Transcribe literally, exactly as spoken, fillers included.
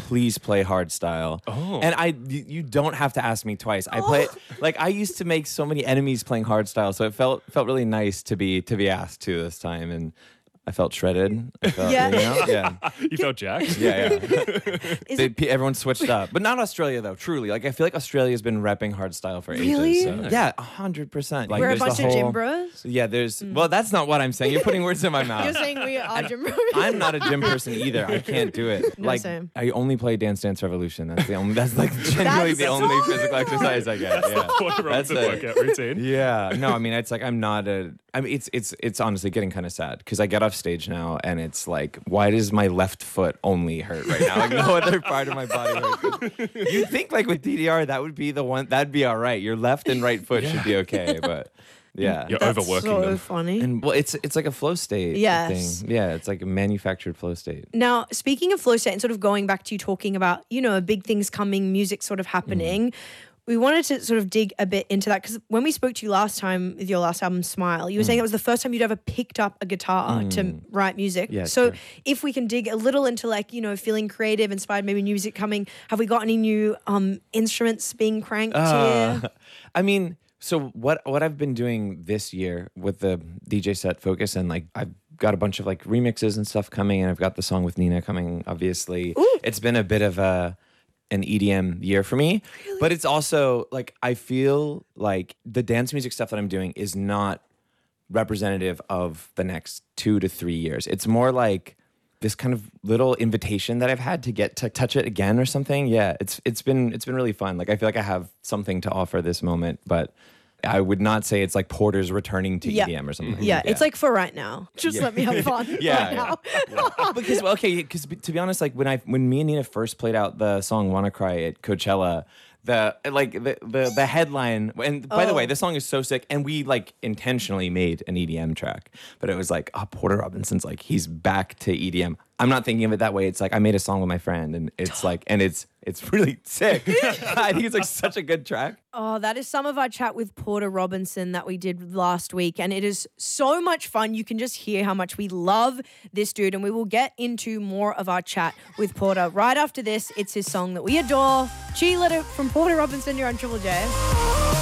please play hardstyle. Oh. And I, you don't have to ask me twice. I play, like I used to make so many enemies playing hardstyle, so it felt felt really nice to be to be asked to this time, and I felt shredded. I felt, Yeah. you know? Yeah. You felt jacked? Yeah, yeah. Is They, it pe- everyone switched up, but not Australia though. Truly, like I feel like Australia's been repping hardstyle for Really? ages. So. Yeah, a hundred percent. Like we're a there's bunch the of whole, gym bros? Yeah, there's. Well, that's not what I'm saying. You're putting words in my mouth. You're saying we are gym bros? I'm not a gym person either. I can't do it. No, like same. I only play Dance Dance Revolution. That's the only. That's like genuinely That's the so only physical exercise I get. Yeah. Porter Robinson That's workout routine. Yeah. No, I mean it's like I'm not a. I mean it's it's it's honestly getting kind of sad because I get off stage now and it's like, why does my left foot only hurt right now? Like no other part of my body hurts. You'd think like with D D R that would be the one that'd be all right. Your left and right foot should be okay, but yeah. You're That's overworking so them. funny. And well, it's it's like a flow state Yes. thing. Yeah, it's like a manufactured flow state. Now, speaking of flow state and sort of going back to you talking about, you know, big things coming, music sort of happening, we wanted to sort of dig a bit into that because when we spoke to you last time with your last album, Smile, you were saying it was the first time you'd ever picked up a guitar to write music. Yeah, so true. if we can dig a little into like, you know, feeling creative, inspired, maybe music coming, have we got any new um, instruments being cranked Uh, here? I mean, so what what I've been doing this year with the D J set focus and like I've got a bunch of like remixes and stuff coming and I've got the song with Nina coming, obviously. Ooh. It's been a bit of a an E D M year for me. But it's also like I feel like the dance music stuff that I'm doing is not representative of the next two to three years. It's more like this kind of little invitation that I've had to get to touch it again or something. Yeah, it's it's been it's been really fun. Like I feel like I have something to offer this moment, but I would not say it's like Porter's returning to Yeah. E D M or something. Yeah, it's like for right now. Just let me have fun Yeah, right yeah. now. because well, okay, because to be honest, like when I when me and Nina first played out the song "Wanna Cry" at Coachella, the like the the, the headline, and by the Oh. way, this song is so sick, and we like intentionally made an E D M track, but it was like, oh, Porter Robinson's like he's back to E D M. I'm not thinking of it that way. It's like I made a song with my friend, and it's like, and it's it's really sick. I think it's like such a good track. Oh, that is some of our chat with Porter Robinson that we did last week. And it is so much fun. You can just hear how much we love this dude. And we will get into more of our chat with Porter right after this. It's his song that we adore. Cheerleader from Porter Robinson. You're on Triple J.